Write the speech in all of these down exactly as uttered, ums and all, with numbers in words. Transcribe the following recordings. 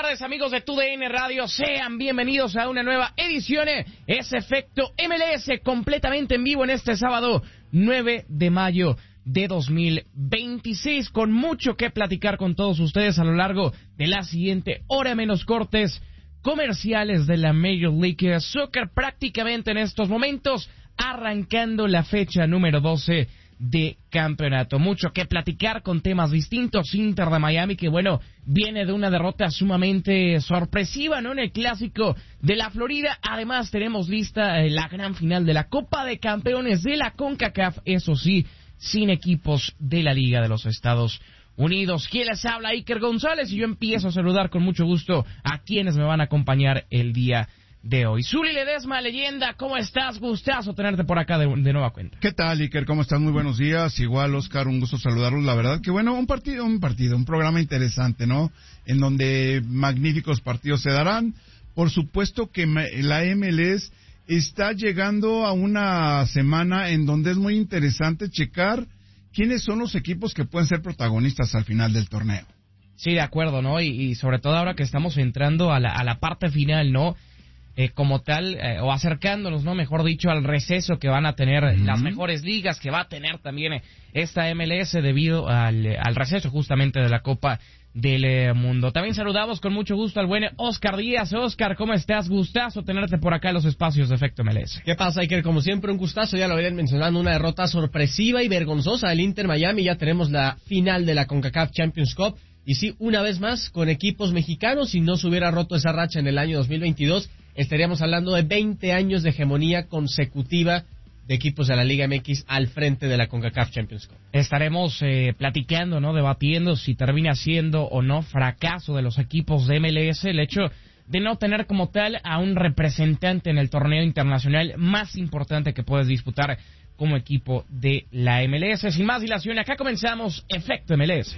tardes, amigos de T U D N Radio, sean bienvenidos a una nueva edición, es Efecto M L S, completamente en vivo en este sábado nueve de mayo de dos mil veintiséis, con mucho que platicar con todos ustedes a lo largo de la siguiente hora, menos cortes comerciales de la Major League Soccer, prácticamente en estos momentos, arrancando la fecha número doce de campeonato. Mucho que platicar con temas distintos. Inter de Miami, que bueno, viene de una derrota sumamente sorpresiva, ¿no?, en el clásico de la Florida. Además tenemos lista eh, la gran final de la Copa de Campeones de la CONCACAF, eso sí, sin equipos de la Liga de los Estados Unidos. ¿Quién les habla? Iker González, y yo empiezo a saludar con mucho gusto a quienes me van a acompañar el día de hoy. Zuli Ledesma, leyenda, ¿cómo estás? Gustazo tenerte por acá de, de nueva cuenta. ¿Qué tal, Iker? ¿Cómo estás? Muy buenos días. Igual, Oscar, un gusto saludarlos. La verdad que, bueno, un partido, un partido, un programa interesante, ¿no? En donde magníficos partidos se darán. Por supuesto que la M L S está llegando a una semana en donde es muy interesante checar quiénes son los equipos que pueden ser protagonistas al final del torneo. Sí, de acuerdo, ¿no? Y, y sobre todo ahora que estamos entrando a la, a la parte final, ¿no? Eh, como tal, eh, o acercándonos, ¿no?, mejor dicho, al receso que van a tener uh-huh. las mejores ligas, que va a tener también eh, esta M L S debido al, eh, al receso justamente de la Copa del eh, Mundo. También saludamos con mucho gusto al buen Oscar Díaz. Oscar, ¿cómo estás? Gustazo tenerte por acá en los espacios de Efecto M L S. ¿Qué pasa, Iker? Como siempre, un gustazo. Ya lo habían mencionado, una derrota sorpresiva y vergonzosa del Inter Miami. Ya tenemos la final de la CONCACAF Champions Cup. Y sí, una vez más, con equipos mexicanos, si no se hubiera roto esa racha en el año dos mil veintidós, estaríamos hablando de veinte años de hegemonía consecutiva de equipos de la Liga M X al frente de la CONCACAF Champions Cup. Estaremos eh, platicando, ¿no?, debatiendo si termina siendo o no fracaso de los equipos de M L S el hecho de no tener como tal a un representante en el torneo internacional más importante que puedes disputar como equipo de la M L S. Sin más dilación, acá comenzamos Efecto M L S.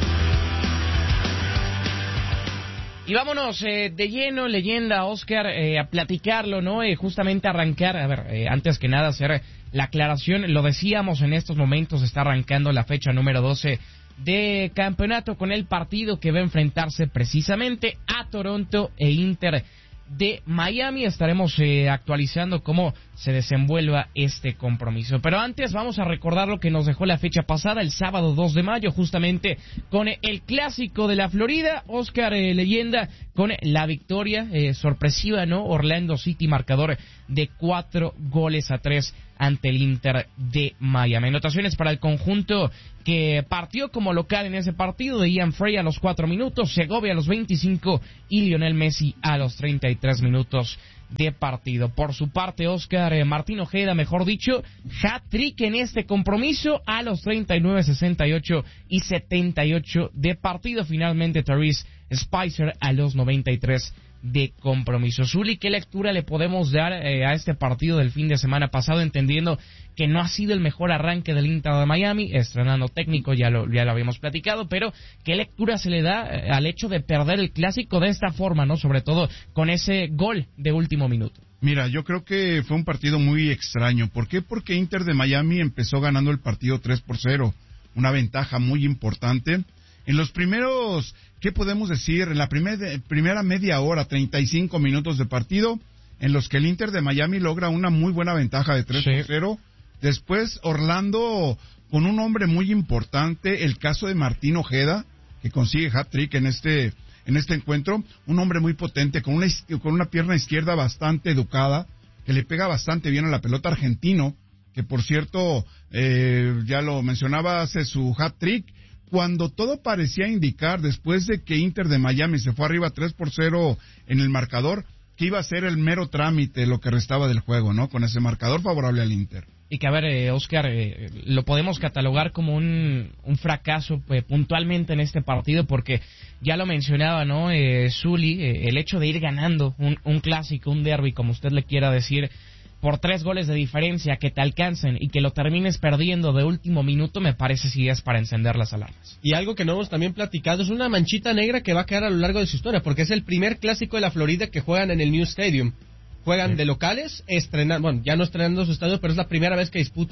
Y vámonos eh, de lleno, leyenda, Oscar, eh, a platicarlo, ¿no? Eh, justamente arrancar, a ver, eh, antes que nada hacer la aclaración, lo decíamos, en estos momentos está arrancando la fecha número doce de campeonato con el partido que va a enfrentarse precisamente a Toronto e Inter de Miami. Estaremos eh, actualizando cómo se desenvuelva este compromiso. Pero antes vamos a recordar lo que nos dejó la fecha pasada, el sábado dos de mayo, justamente con el clásico de la Florida. Oscar, eh, leyenda, con la victoria eh, sorpresiva, ¿no? Orlando City, marcador de cuatro goles a tres ante el Inter de Miami. Anotaciones para el conjunto que partió como local en ese partido, de Ian Frey a los cuatro minutos, Segovia a los veinticinco y Lionel Messi a los treinta y tres minutos de partido. Por su parte, Oscar eh, Martín Ojeda, mejor dicho, hat-trick en este compromiso a los treinta y nueve, sesenta y ocho y setenta y ocho de partido. Finalmente, Therese Spicer a los noventa y tres de compromiso. Zuli, ¿qué lectura le podemos dar eh, a este partido del fin de semana pasado, entendiendo que no ha sido el mejor arranque del Inter de Miami, estrenando técnico, ya lo, ya lo habíamos platicado, pero qué lectura se le da eh, al hecho de perder el clásico de esta forma, ¿no? Sobre todo con ese gol de último minuto. Mira, yo creo que fue un partido muy extraño. ¿Por qué? Porque Inter de Miami empezó ganando el partido tres por cero, una ventaja muy importante. En los primeros, ¿qué podemos decir? En la primer, primera media hora, treinta y cinco minutos de partido, en los que el Inter de Miami logra una muy buena ventaja de tres por cero. Sí. Después, Orlando, con un hombre muy importante, el caso de Martín Ojeda, que consigue hat-trick en este, en este encuentro, un hombre muy potente, con una, con una pierna izquierda bastante educada, que le pega bastante bien a la pelota, argentino, que por cierto, eh, ya lo mencionaba, hace su hat-trick, cuando todo parecía indicar, después de que Inter de Miami se fue arriba tres por cero en el marcador, que iba a ser el mero trámite lo que restaba del juego, ¿no? Con ese marcador favorable al Inter. Y que, a ver, eh, Oscar, eh, lo podemos catalogar como un, un fracaso eh, puntualmente en este partido, porque ya lo mencionaba, ¿no? Eh, Zuli, eh, el hecho de ir ganando un, un clásico, un derby, como usted le quiera decir, por tres goles de diferencia, que te alcancen y que lo termines perdiendo de último minuto, me parece si es para encender las alarmas. Y algo que no hemos también platicado, es una manchita negra que va a quedar a lo largo de su historia, porque es el primer clásico de la Florida que juegan en el New Stadium. Juegan sí. de locales, estrenan, bueno, ya no estrenando su estadio, pero es la primera vez que disputan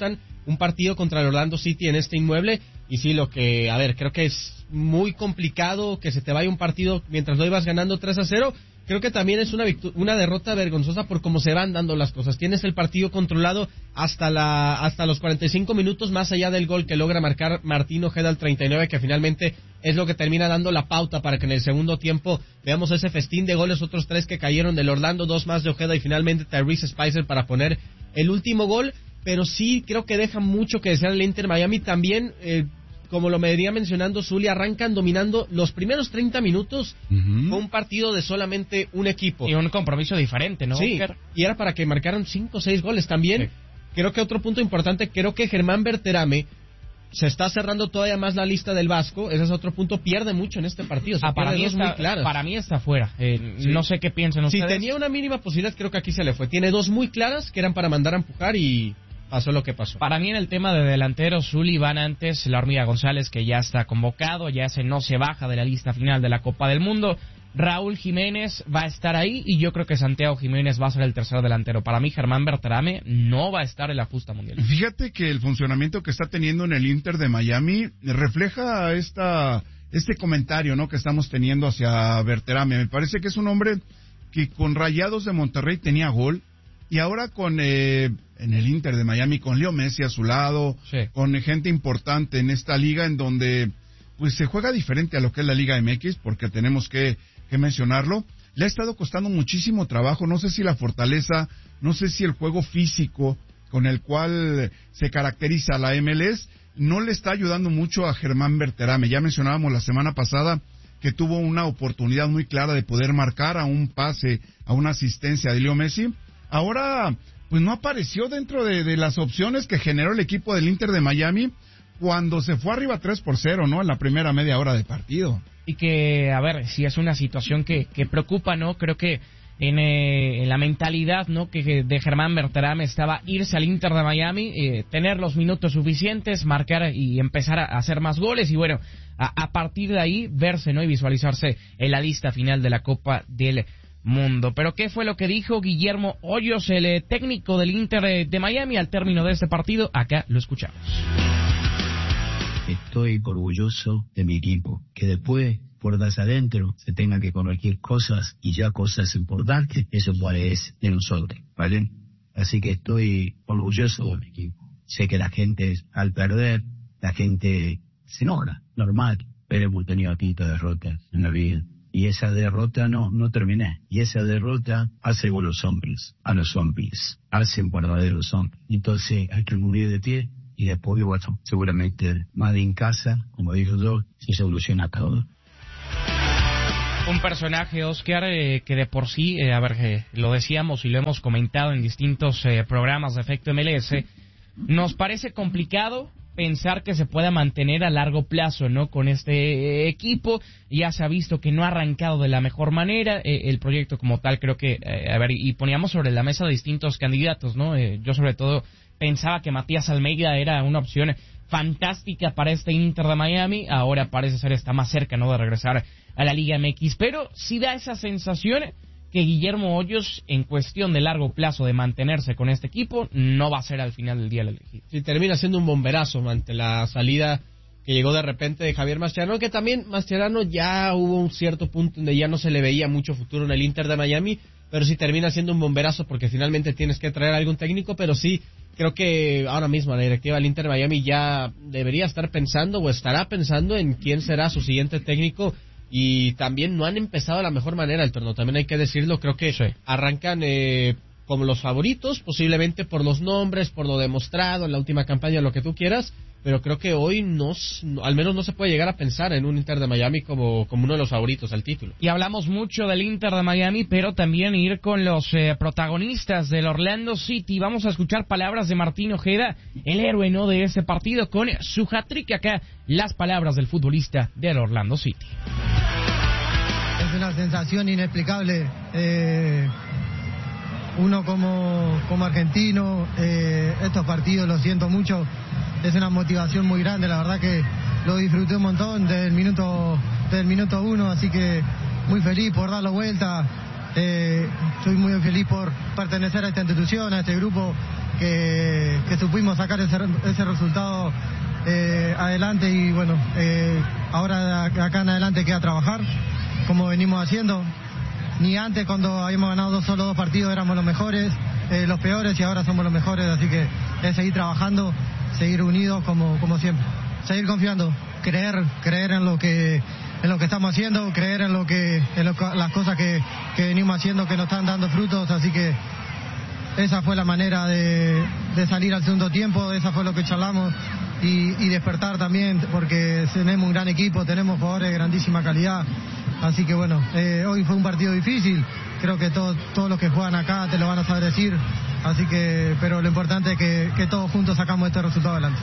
un partido contra el Orlando City en este inmueble. Y sí, lo que, a ver, creo que es muy complicado que se te vaya un partido mientras lo ibas ganando tres a cero. Creo que también es una victu- una derrota vergonzosa por cómo se van dando las cosas. Tienes el partido controlado hasta la hasta los cuarenta y cinco minutos, más allá del gol que logra marcar Martín Ojeda al treinta y nueve, que finalmente es lo que termina dando la pauta para que en el segundo tiempo veamos ese festín de goles, otros tres que cayeron del Orlando, dos más de Ojeda y finalmente Tyrese Spicer para poner el último gol. Pero sí creo que deja mucho que desear el Inter Miami. También, eh, como lo me venía mencionando Zuli, arrancan dominando los primeros treinta minutos. Uh-huh. Fue un partido de solamente un equipo. Y un compromiso diferente, ¿no? Sí, y era para que marcaran cinco o seis goles también. Sí. Creo que otro punto importante, creo que Germán Berterame se está cerrando todavía más la lista del Vasco. Ese es otro punto, pierde mucho en este partido. Ah, para, mí está, muy claras. para mí está fuera. Eh, sí. No sé qué piensan ustedes. Si tenía una mínima posibilidad, creo que aquí se le fue. Tiene dos muy claras que eran para mandar a empujar y pasó lo que pasó. Para mí en el tema de delanteros, Zuli van antes, la Hormiga González, que ya está convocado, ya se no se baja de la lista final de la Copa del Mundo. Raúl Jiménez va a estar ahí y yo creo que Santiago Jiménez va a ser el tercer delantero. Para mí Germán Berterame no va a estar en la justa mundial. Fíjate que el funcionamiento que está teniendo en el Inter de Miami refleja esta este comentario, ¿no?, que estamos teniendo hacia Berterame. Me parece que es un hombre que con Rayados de Monterrey tenía gol y ahora con eh, en el Inter de Miami con Leo Messi a su lado, sí, con gente importante en esta liga en donde pues se juega diferente a lo que es la Liga M X, porque tenemos que, que mencionarlo. Le ha estado costando muchísimo trabajo, no sé si la fortaleza, no sé si el juego físico con el cual se caracteriza la M L S no le está ayudando mucho a Germán Berterame. Ya mencionábamos la semana pasada que tuvo una oportunidad muy clara de poder marcar a un pase, a una asistencia de Leo Messi. Ahora, pues no apareció dentro de, de las opciones que generó el equipo del Inter de Miami cuando se fue arriba tres por cero, ¿no?, en la primera media hora de partido. Y que, a ver, si es una situación que, que preocupa, ¿no? Creo que en, eh, en la mentalidad, ¿no?, que de Germán Berterame estaba irse al Inter de Miami, eh, tener los minutos suficientes, marcar y empezar a hacer más goles y bueno, a, a partir de ahí verse, ¿no?, y visualizarse en la lista final de la Copa del Mundo. Pero ¿qué fue lo que dijo Guillermo Hoyos, el técnico del Inter de Miami, al término de este partido? Acá lo escuchamos. Estoy orgulloso de mi equipo, que después, puertas adentro, se tengan que corregir cosas y ya cosas importantes, eso es de nosotros, ¿vale? Así que estoy orgulloso de mi equipo. Sé que la gente, al perder, la gente se enoja, normal, pero hemos tenido aquí derrotas en la vida. Y esa derrota no, no terminé. Y esa derrota hace a los hombres, a los hombres, hacen verdaderos hombres. Entonces hay que morir de pie y después, bueno, seguramente más en casa, como digo yo, se soluciona todo. Un personaje, Oscar, eh, que de por sí, eh, a ver, eh, lo decíamos y lo hemos comentado en distintos eh, programas de Efecto M L S, nos parece complicado pensar que se pueda mantener a largo plazo, ¿no?, con este eh, equipo. Ya se ha visto que no ha arrancado de la mejor manera, eh, el proyecto como tal, creo que, eh, a ver, y poníamos sobre la mesa distintos candidatos, ¿no? Eh, yo sobre todo pensaba que Matías Almeida era una opción fantástica para este Inter de Miami, ahora parece ser está más cerca, ¿no?, de regresar a la Liga M X, pero sí da esa sensación que Guillermo Hoyos, en cuestión de largo plazo de mantenerse con este equipo, no va a ser al final del día el elegido. Sí, termina siendo un bomberazo ante la salida que llegó de repente de Javier Mascherano, que también Mascherano ya hubo un cierto punto donde ya no se le veía mucho futuro en el Inter de Miami, pero sí termina siendo un bomberazo porque finalmente tienes que traer a algún técnico, pero sí creo que ahora mismo la directiva del Inter de Miami ya debería estar pensando o estará pensando en quién será su siguiente técnico. Y también no han empezado de la mejor manera el torneo, también hay que decirlo. Creo que sí arrancan eh, como los favoritos, posiblemente por los nombres, por lo demostrado en la última campaña, lo que tú quieras, pero creo que hoy no, al menos no se puede llegar a pensar en un Inter de Miami como, como uno de los favoritos al título. Y hablamos mucho del Inter de Miami, pero también ir con los eh, protagonistas del Orlando City. Vamos a escuchar palabras de Martín Ojeda, el héroe, ¿no?, de ese partido, con su hat-trick. Acá las palabras del futbolista del Orlando City. Es una sensación inexplicable. Eh, uno como, como argentino, eh, estos partidos los siento mucho. Es una motivación muy grande, la verdad que lo disfruté un montón desde el minuto, desde el minuto uno, así que muy feliz por darlo vuelta. Eh, soy muy feliz por pertenecer a esta institución, a este grupo que, que supimos sacar ese, ese resultado eh, adelante y bueno, eh, ahora de acá en adelante queda trabajar, como venimos haciendo. Ni antes, cuando habíamos ganado dos, solo dos partidos, éramos los mejores, eh, los peores, y ahora somos los mejores, así que es seguir trabajando, seguir unidos como, como siempre. Seguir confiando, creer, creer en lo que en lo que estamos haciendo, creer en lo que en lo, las cosas que, que venimos haciendo que nos están dando frutos, así que esa fue la manera de, de salir al segundo tiempo, esa fue lo que charlamos y, y despertar también, porque tenemos un gran equipo, tenemos jugadores de grandísima calidad. Así que bueno, eh, hoy fue un partido difícil, creo que todos todos los que juegan acá te lo van a saber decir, así que, pero lo importante es que, que todos juntos sacamos este resultado adelante.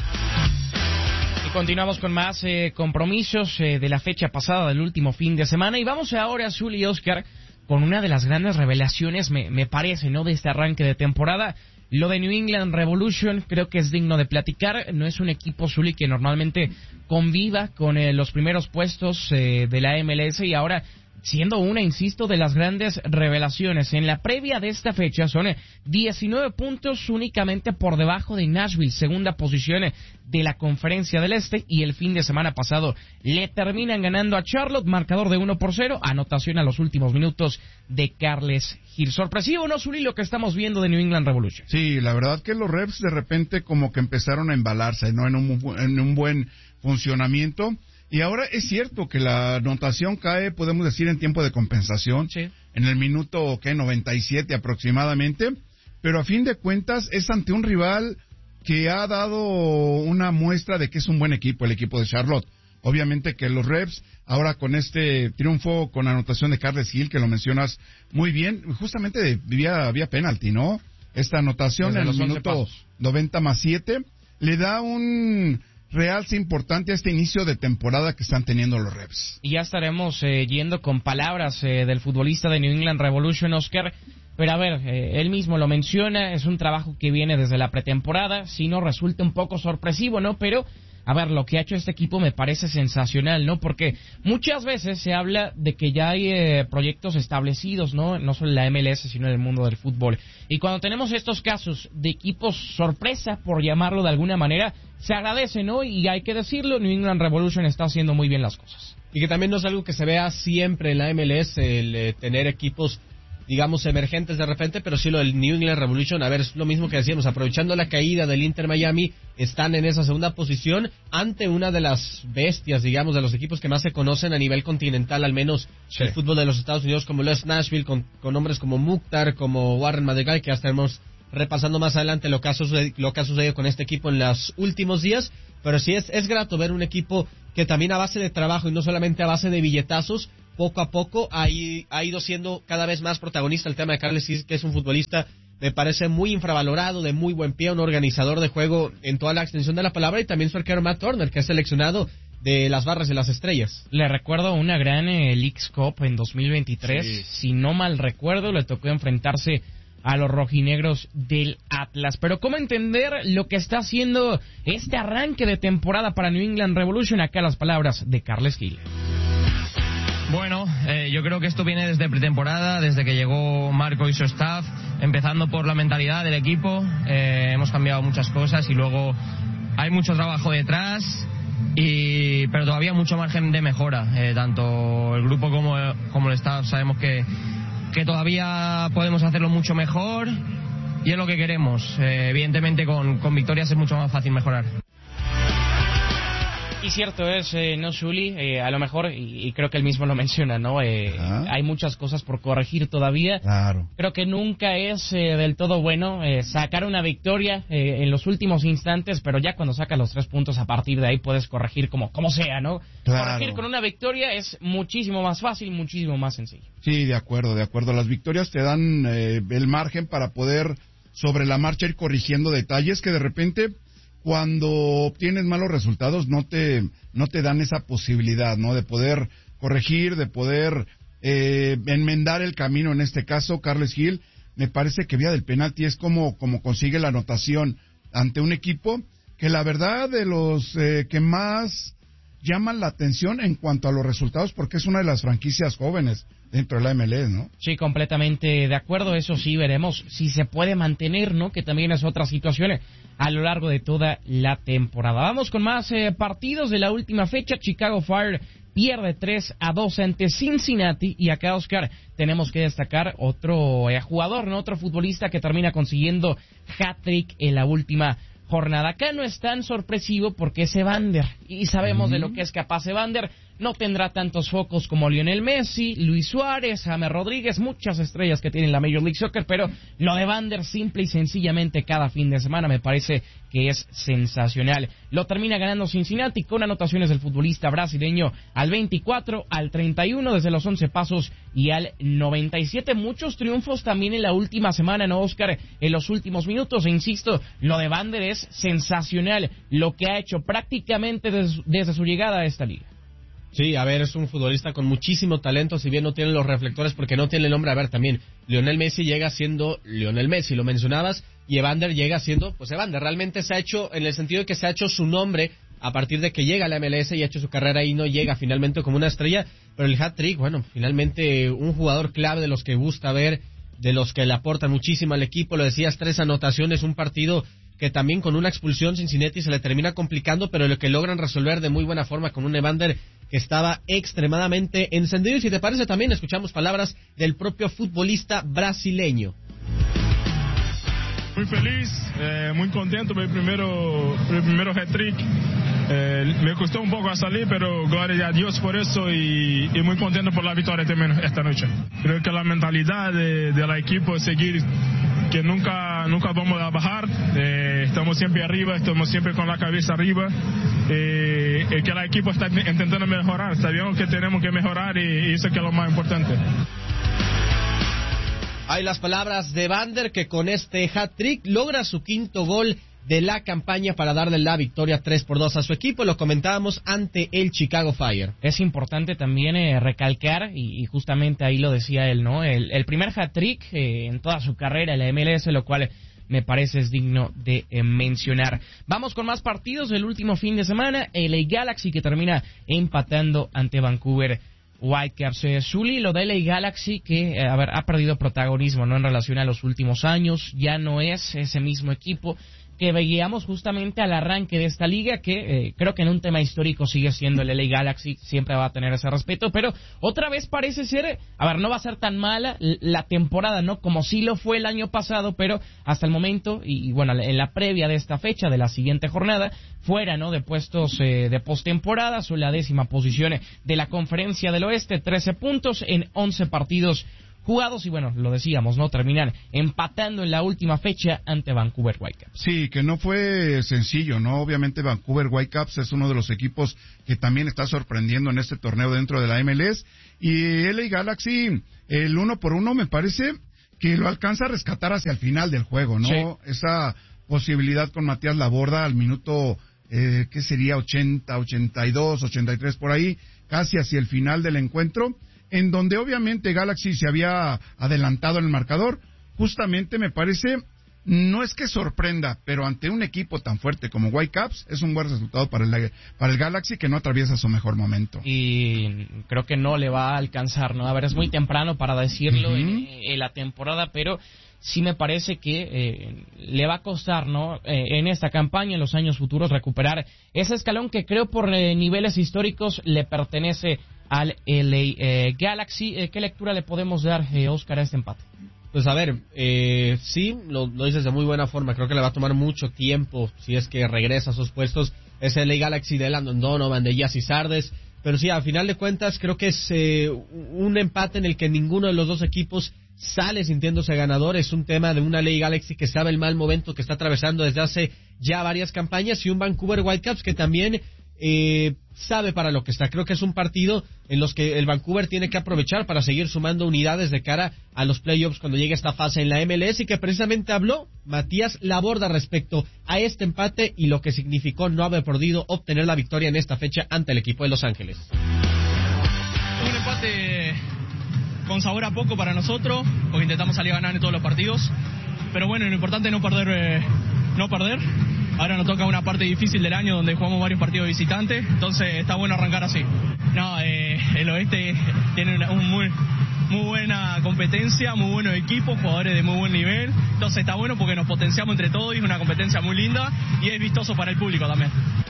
Y continuamos con más eh, compromisos eh, de la fecha pasada del último fin de semana, y vamos ahora, Azul y Oscar, con una de las grandes revelaciones, me, me parece, ¿no?, de este arranque de temporada. Lo de New England Revolution creo que es digno de platicar. No es un equipo, Zuli, que normalmente conviva con eh, los primeros puestos eh, de la M L S, y ahora siendo una, insisto, de las grandes revelaciones. En la previa de esta fecha son eh, diecinueve puntos únicamente por debajo de Nashville, segunda posición eh, de la Conferencia del Este, y el fin de semana pasado le terminan ganando a Charlotte, marcador de uno por cero, anotación a los últimos minutos de Carles Gil. Sorpresivo, ¿no, Zuli, lo que estamos viendo de New England Revolution? Sí, la verdad que los Revs de repente como que empezaron a embalarse, ¿no?, en un, en un buen funcionamiento. Y ahora es cierto que la anotación cae, podemos decir, en tiempo de compensación, sí, en el minuto, ¿qué?, noventa y siete aproximadamente, pero a fin de cuentas es ante un rival que ha dado una muestra de que es un buen equipo, el equipo de Charlotte. Obviamente que los Revs, ahora con este triunfo, con anotación de Carles Gil, que lo mencionas muy bien, justamente vía, vía penalti, ¿no? Esta anotación desde en el minuto noventa más siete le da un realce importante a este inicio de temporada que están teniendo los Revs. Y ya estaremos eh, yendo con palabras eh, del futbolista de New England Revolution, Oscar. Pero a ver, eh, él mismo lo menciona, es un trabajo que viene desde la pretemporada, si no resulta un poco sorpresivo, ¿no? Pero, a ver, lo que ha hecho este equipo me parece sensacional, ¿no? Porque muchas veces se habla de que ya hay eh, proyectos establecidos, ¿no? No solo en la M L S, sino en el mundo del fútbol. Y cuando tenemos estos casos de equipos sorpresa, por llamarlo de alguna manera, se agradece, ¿no? Y hay que decirlo, New England Revolution está haciendo muy bien las cosas. Y que también no es algo que se vea siempre en la M L S, el eh, tener equipos, digamos, emergentes de repente, pero sí lo del New England Revolution, a ver, es lo mismo que decíamos, aprovechando la caída del Inter Miami, están en esa segunda posición ante una de las bestias, digamos, de los equipos que más se conocen a nivel continental, al menos sí, el fútbol de los Estados Unidos, como lo es Nashville, con, con nombres como Mukhtar, como Warren Madrigal, que ya estaremos repasando más adelante lo que ha sucedido, lo que ha sucedido con este equipo en los últimos días, pero sí es, es grato ver un equipo que también a base de trabajo y no solamente a base de billetazos, poco a poco ha, ha ido siendo cada vez más protagonista el tema de Carles Gil, que es un futbolista, me parece, muy infravalorado, de muy buen pie, un organizador de juego en toda la extensión de la palabra, y también su arquero Matt Turner, que es seleccionado de las barras de las estrellas. Le recuerdo una gran eh, Leagues Cup en dos mil veintitrés, sí. Si no mal recuerdo, le tocó enfrentarse a los rojinegros del Atlas. Pero ¿cómo entender lo que está haciendo este arranque de temporada para New England Revolution? Acá las palabras de Carles Gil. Bueno, eh, yo creo que esto viene desde pretemporada, desde que llegó Marco y su staff, empezando por la mentalidad del equipo. Eh, hemos cambiado muchas cosas y luego hay mucho trabajo detrás, y pero todavía mucho margen de mejora. Eh, tanto el grupo como, como el staff sabemos que, que todavía podemos hacerlo mucho mejor, y es lo que queremos. Eh, evidentemente con, con victorias es mucho más fácil mejorar. Y cierto es, eh, no, Zuli, eh, a lo mejor, y, y creo que él mismo lo menciona, ¿no? Eh, hay muchas cosas por corregir todavía. Claro. Creo que nunca es eh, del todo bueno eh, sacar una victoria eh, en los últimos instantes, pero ya cuando sacas los tres puntos, a partir de ahí puedes corregir como, como sea, ¿no? Claro. Corregir con una victoria es muchísimo más fácil, muchísimo más sencillo. Sí, de acuerdo, de acuerdo. Las victorias te dan eh, el margen para poder sobre la marcha ir corrigiendo detalles que de repente, cuando obtienes malos resultados, no te no te dan esa posibilidad, ¿no? De poder corregir, de poder eh, enmendar el camino. En este caso, Carles Gil, me parece que vía del penalti es como, como consigue la anotación ante un equipo que la verdad de los eh, que más llaman la atención en cuanto a los resultados porque es una de las franquicias jóvenes dentro de la M L S, ¿no? Sí, completamente de acuerdo. Eso sí, veremos si se puede mantener, ¿no? Que también es otra situación a lo largo de toda la temporada. Vamos con más eh, partidos de la última fecha. Chicago Fire pierde tres a dos ante Cincinnati, y acá, Oscar, tenemos que destacar otro eh, jugador, ¿no? Otro futbolista que termina consiguiendo hat-trick en la última jornada. Acá no es tan sorpresivo porque es Evander, y sabemos uh-huh. de lo que es capaz Evander. No tendrá tantos focos como Lionel Messi, Luis Suárez, James Rodríguez, muchas estrellas que tiene la Major League Soccer, pero lo de Evander simple y sencillamente cada fin de semana me parece que es sensacional. Lo termina ganando Cincinnati con anotaciones del futbolista brasileño al veinticuatro, al treinta y uno desde los once pasos y al noventa y siete. Muchos triunfos también en la última semana, ¿no, Oscar? En los últimos minutos, e insisto, lo de Evander es sensacional, lo que ha hecho prácticamente des- desde su llegada a esta liga. Sí, a ver, es un futbolista con muchísimo talento, si bien no tiene los reflectores porque no tiene el nombre. A ver, también, Lionel Messi llega siendo Lionel Messi, lo mencionabas, y Evander llega siendo, pues Evander, realmente se ha hecho, en el sentido de que se ha hecho su nombre a partir de que llega a la M L S y ha hecho su carrera y no llega finalmente como una estrella, pero el hat-trick, bueno, finalmente un jugador clave de los que gusta ver, de los que le aportan muchísimo al equipo, lo decías, tres anotaciones, un partido que también con una expulsión Cincinnati se le termina complicando, pero lo que logran resolver de muy buena forma con un Evander que estaba extremadamente encendido. Y si te parece, también escuchamos palabras del propio futbolista brasileño. Muy feliz, eh, muy contento por el primero, por el primero hat-trick. Eh, me costó un poco a salir, pero gloria a Dios por eso, y, y muy contento por la victoria también esta noche. Creo que la mentalidad de, de la equipo es seguir, que nunca nunca vamos a bajar, eh, estamos siempre arriba, estamos siempre con la cabeza arriba, eh, eh, que el equipo está intentando mejorar, sabemos que tenemos que mejorar, y, y eso que es lo más importante. Hay las palabras de Evander, que con este hat-trick logra su quinto gol de la campaña para darle la victoria tres por dos a su equipo. Lo comentábamos ante el Chicago Fire. Es importante también eh, recalcar, y, y justamente ahí lo decía él, ¿no? El, el primer hat-trick eh, en toda su carrera en la M L S, lo cual me parece es digno de eh, mencionar. Vamos con más partidos del último fin de semana. L A Galaxy, que termina empatando ante Vancouver Whitecaps. Eh, Zuli, lo de L A Galaxy, que eh, a ver, ha perdido protagonismo, ¿no? En relación a los últimos años, ya no es ese mismo equipo que veíamos justamente al arranque de esta liga, que eh, creo que en un tema histórico sigue siendo el L A Galaxy, siempre va a tener ese respeto, pero otra vez parece ser, a ver, no va a ser tan mala la temporada, ¿no? Como sí lo fue el año pasado, pero hasta el momento, y, y bueno, en la previa de esta fecha, de la siguiente jornada, fuera, ¿no? De puestos eh, de postemporada, son la décima posición de la Conferencia del Oeste, trece puntos en once partidos jugados, y bueno, lo decíamos, ¿no? Terminan empatando en la última fecha ante Vancouver Whitecaps. Sí, que no fue sencillo, ¿no? Obviamente Vancouver Whitecaps es uno de los equipos que también está sorprendiendo en este torneo dentro de la M L S, y L A Galaxy, el uno por uno me parece que lo alcanza a rescatar hacia el final del juego, ¿no? Sí. Esa posibilidad con Matías Laborda al minuto, eh, ¿qué sería? ochenta, ochenta y dos, ochenta y tres por ahí, casi hacia el final del encuentro, en donde obviamente Galaxy se había adelantado en el marcador. Justamente me parece, no es que sorprenda, pero ante un equipo tan fuerte como Whitecaps, es un buen resultado para el, para el Galaxy, que no atraviesa su mejor momento. Y creo que no le va a alcanzar, ¿no? A ver, es muy temprano para decirlo uh-huh. en, en la temporada, pero sí me parece que eh, le va a costar, ¿no? Eh, en esta campaña, en los años futuros, recuperar ese escalón que creo por eh, niveles históricos le pertenece al L A eh, Galaxy. Eh, ¿Qué lectura le podemos dar, eh, Oscar, a este empate? Pues a ver, eh, sí, lo, lo dices de muy buena forma. Creo que le va a tomar mucho tiempo si es que regresa a sus puestos. Es el L A Galaxy de Landon Donovan, de Gyasi Zardes. Pero sí, a final de cuentas, creo que es eh, un empate en el que ninguno de los dos equipos sale sintiéndose ganador. Es un tema de una L A Galaxy que sabe el mal momento que está atravesando desde hace ya varias campañas, y un Vancouver Whitecaps que también eh, sabe para lo que está. Creo que es un partido en los que el Vancouver tiene que aprovechar para seguir sumando unidades de cara a los playoffs cuando llegue esta fase en la M L S, y que precisamente habló Matías Laborda respecto a este empate y lo que significó no haber podido obtener la victoria en esta fecha ante el equipo de Los Ángeles. Un empate con sabor a poco para nosotros, porque intentamos salir a ganar en todos los partidos, pero bueno, lo importante es no perder, eh, no perder ahora nos toca una parte difícil del año donde jugamos varios partidos visitantes, entonces está bueno arrancar así. No, eh, el oeste tiene una, un muy, muy buena competencia, muy buenos equipos, jugadores de muy buen nivel, entonces está bueno porque nos potenciamos entre todos y es una competencia muy linda y es vistoso para el público también.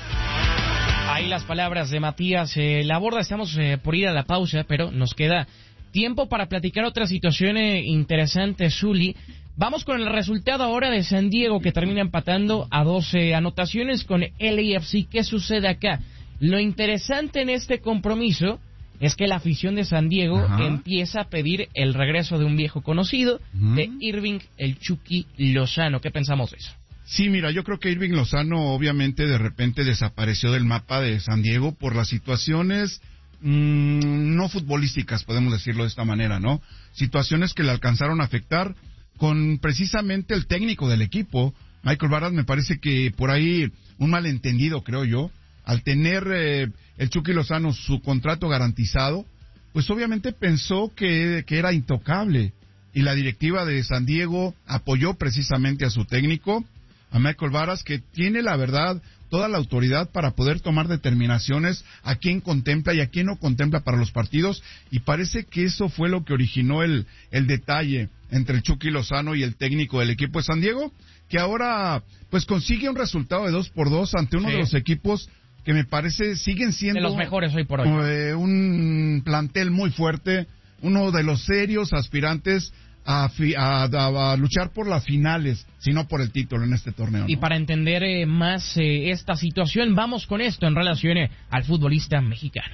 Ahí las palabras de Matías eh, Laborda. Estamos eh, por ir a la pausa, pero nos queda tiempo para platicar otra situación eh, interesante, Zuli. Vamos con el resultado ahora de San Diego, que termina empatando a doce anotaciones con L A F C. ¿Qué sucede acá? Lo interesante en este compromiso es que la afición de San Diego Ajá. empieza a pedir el regreso de un viejo conocido, uh-huh. de Irving el Chucky Lozano. ¿Qué pensamos de eso? Sí, mira, yo creo que Irving Lozano obviamente de repente desapareció del mapa de San Diego por las situaciones mmm, no futbolísticas, podemos decirlo de esta manera, ¿no? Situaciones que le alcanzaron a afectar con precisamente el técnico del equipo, Michael Barras. Me parece que por ahí un malentendido, creo yo, al tener eh, el Chucky Lozano su contrato garantizado, pues obviamente pensó que, que era intocable, y la directiva de San Diego apoyó precisamente a su técnico, a Michael Barras, que tiene la verdad toda la autoridad para poder tomar determinaciones a quién contempla y a quién no contempla para los partidos, y parece que eso fue lo que originó el, el detalle entre el Chucky Lozano y el técnico del equipo de San Diego, que ahora pues consigue un resultado de dos por dos ante uno sí. de los equipos que me parece siguen siendo de los mejores hoy por hoy. Eh, un plantel muy fuerte, uno de los serios aspirantes A, a, a, a luchar por las finales, si no por el título en este torneo, ¿no? Y para entender eh, más eh, esta situación, vamos con esto en relación eh, al futbolista mexicano.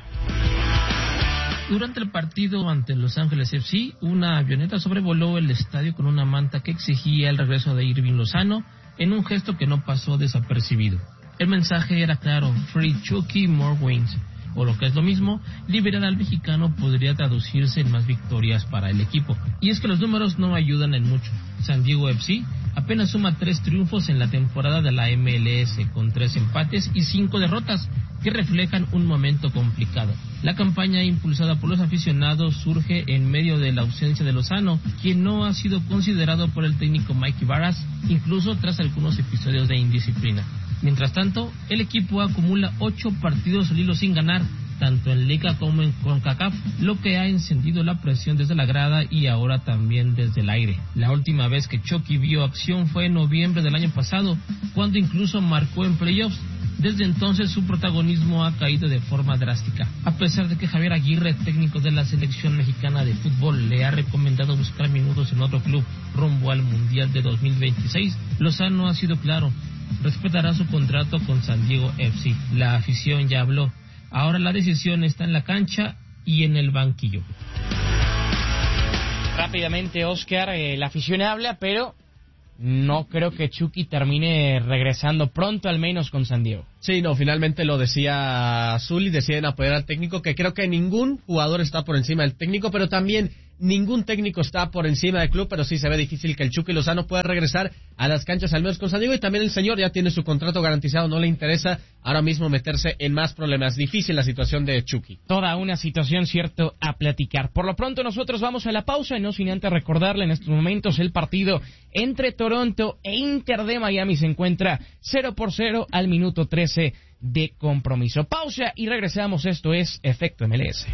Durante el partido ante Los Ángeles F C, una avioneta sobrevoló el estadio con una manta que exigía el regreso de Irving Lozano en un gesto que no pasó desapercibido. El mensaje era claro: Free Chucky, more wins. O lo que es lo mismo, liberar al mexicano podría traducirse en más victorias para el equipo. Y es que los números no ayudan en mucho. San Diego F C apenas suma tres triunfos en la temporada de la M L S, con tres empates y cinco derrotas, que reflejan un momento complicado. La campaña impulsada por los aficionados surge en medio de la ausencia de Lozano, quien no ha sido considerado por el técnico Mikey Barras, incluso tras algunos episodios de indisciplina. Mientras tanto, el equipo acumula ocho partidos al hilo sin ganar, tanto en Liga como en CONCACAF, lo que ha encendido la presión desde la grada y ahora también desde el aire. La última vez que Chucky vio acción fue en noviembre del año pasado, cuando incluso marcó en playoffs. Desde entonces su protagonismo ha caído de forma drástica. A pesar de que Javier Aguirre, técnico de la selección mexicana de fútbol, le ha recomendado buscar minutos en otro club rumbo al Mundial de dos mil veintiséis, Lozano ha sido claro: respetará su contrato con San Diego F C. La afición ya habló. Ahora la decisión está en la cancha y en el banquillo. Rápidamente, Oscar, eh, la afición habla, pero no creo que Chucky termine regresando pronto, al menos con San Diego. Sí, no, finalmente lo decía Zuli, deciden apoyar al técnico, que creo que ningún jugador está por encima del técnico, pero también ningún técnico está por encima del club, pero sí se ve difícil que el Chucky Lozano pueda regresar a las canchas al menos con San Diego, y también el señor ya tiene su contrato garantizado, no le interesa ahora mismo meterse en más problemas. Difícil la situación de Chucky. Toda una situación, cierto, a platicar. Por lo pronto nosotros vamos a la pausa, y no sin antes recordarle en estos momentos el partido entre Toronto e Inter de Miami se encuentra cero por cero al minuto trece de compromiso. Pausa y regresamos. Esto es Efecto M L S.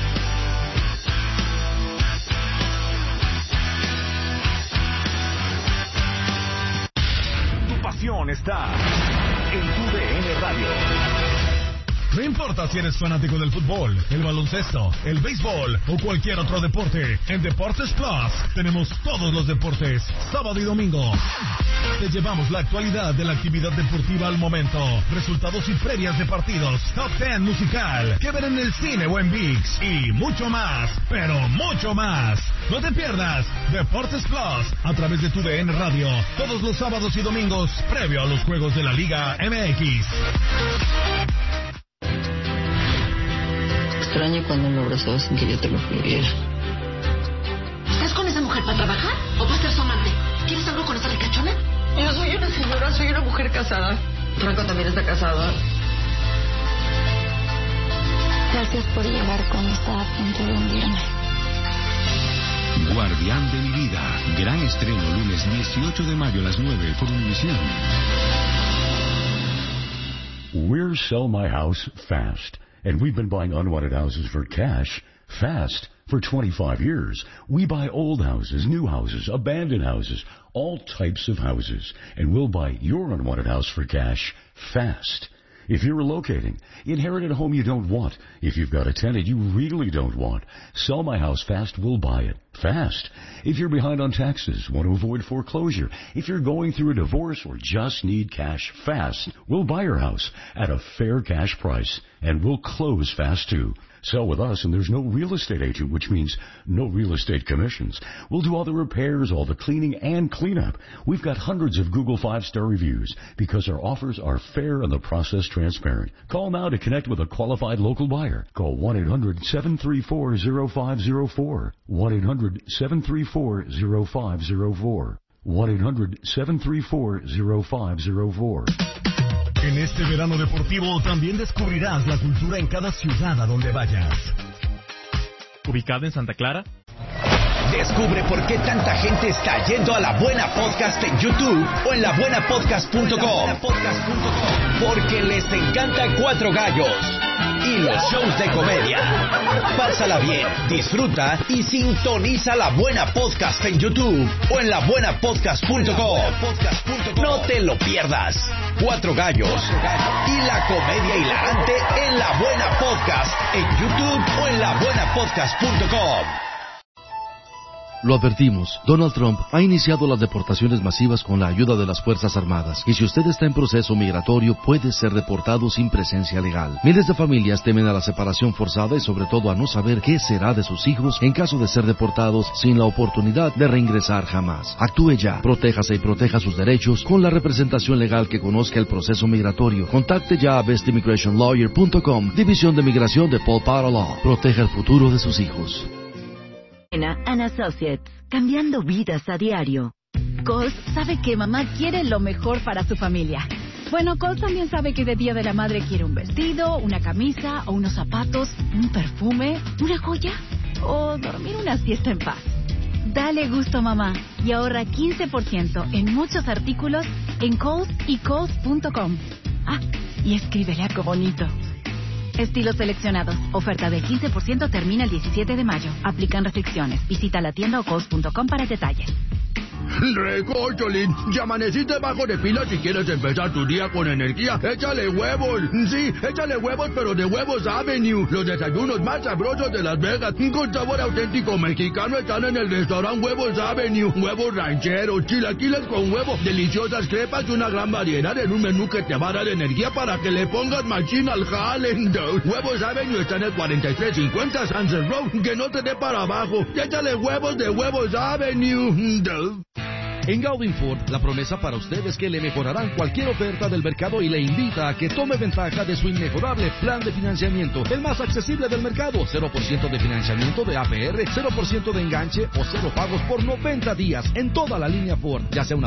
Está en tu D N Radio. No importa si eres fanático del fútbol, el baloncesto, el béisbol o cualquier otro deporte, en Deportes Plus tenemos todos los deportes, sábado y domingo. Te llevamos la actualidad de la actividad deportiva al momento, resultados y previas de partidos, top ten musical, que ver en el cine o en ViX, y mucho más, pero mucho más. No te pierdas Deportes Plus a través de tu D N Radio, todos los sábados y domingos, previo a los juegos de la Liga M X. Extraño cuando me abrazabas sin que yo te lo pidiera. ¿Estás con esa mujer para trabajar o para ser su amante? ¿Quieres algo con esa ricachona? Yo soy una señora, soy una mujer casada. Franco también está casado. Gracias por llegar cuando estaba a punto de hundirme. Guardián de mi vida. Gran estreno lunes dieciocho de mayo a las nueve por Univisión. We're Sell My House Fast, and we've been buying unwanted houses for cash fast for twenty-five years. We buy old houses, new houses, abandoned houses, all types of houses, and we'll buy your unwanted house for cash fast. If you're relocating, inherited a home you don't want. If you've got a tenant you really don't want, Sell My House Fast will buy it fast. If you're behind on taxes, want to avoid foreclosure, if you're going through a divorce or just need cash fast, we'll buy your house at a fair cash price, and we'll close fast too. Sell with us, and there's no real estate agent, which means no real estate commissions. We'll do all the repairs, all the cleaning, and cleanup. We've got hundreds of Google five-star reviews because our offers are fair and the process transparent. Call now to connect with a qualified local buyer. Call one eight hundred seven three four zero five zero four. one eight hundred seven three four zero five zero four. one eight hundred seven three four zero five zero four. En este verano deportivo también descubrirás la cultura en cada ciudad a donde vayas. ¿Ubicado en Santa Clara? Descubre por qué tanta gente está yendo a La Buena Podcast en YouTube o en la buena podcast punto com. Porque les encanta Cuatro Gallos y los shows de comedia. Pásala bien, disfruta y sintoniza La Buena Podcast en YouTube o en la buena podcast punto com. No te lo pierdas. Cuatro Gallos y la comedia hilarante en La Buena Podcast en YouTube o en la buena podcast punto com. Lo advertimos, Donald Trump ha iniciado las deportaciones masivas con la ayuda de las Fuerzas Armadas, y si usted está en proceso migratorio puede ser deportado sin presencia legal. Miles de familias temen a la separación forzada y sobre todo a no saber qué será de sus hijos en caso de ser deportados sin la oportunidad de reingresar jamás. Actúe ya, protéjase y proteja sus derechos con la representación legal que conozca el proceso migratorio. Contacte ya a best immigration lawyer punto com, División de Migración de Paul Potter Law. Proteja el futuro de sus hijos. And Associates, cambiando vidas a diario. Coles sabe que mamá quiere lo mejor para su familia. Bueno, Coles también sabe que de Día de la Madre quiere un vestido, una camisa o unos zapatos, un perfume, una joya o dormir una siesta en paz. Dale gusto a mamá y ahorra quince por ciento en muchos artículos en Coles y Coles punto com. Ah, y escríbele algo bonito. Estilos seleccionados. Oferta del quince por ciento termina el diecisiete de mayo. Aplican restricciones. Visita la tienda o coles punto com para detalles. Recórcholín, ya amaneciste bajo de pila. Si quieres empezar tu día con energía, échale huevos. Sí, échale huevos, pero de Huevos Avenue. Los desayunos más sabrosos de Las Vegas, con sabor auténtico mexicano, están en el restaurante Huevos Avenue. Huevos rancheros, chilaquiles con huevo, deliciosas crepas y una gran variedad en un menú que te va a dar energía para que le pongas machín al jale. Huevos Avenue está en el cuarenta y tres cincuenta Sunset Road. Que no te dé para abajo. Échale huevos de Huevos Avenue. En Gaudin Ford, la promesa para usted es que le mejorarán cualquier oferta del mercado y le invita a que tome ventaja de su inmejorable plan de financiamiento, el más accesible del mercado. cero por ciento de financiamiento de A P R, cero por ciento de enganche o cero pagos por noventa días en toda la línea Ford, ya sea una